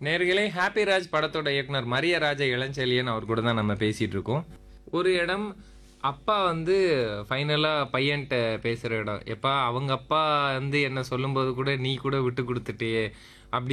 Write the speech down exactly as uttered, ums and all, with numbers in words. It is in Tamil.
நேர்களே, ஹாப்பி ராஜ் படத்தோட இயக்குனர் மரிய ராஜ இளஞ்செழியன் அவர் கூட தான் நம்ம பேசிட்டு இருக்கோம். ஒரு இடம் அப்பா வந்து ஃபைனலா பையன்ட்ட பேசுற இடம். எப்பா அவங்க அப்பா வந்து என்ன சொல்லும்போது கூட நீ கூட விட்டு கொடுத்துட்டியே அப்படி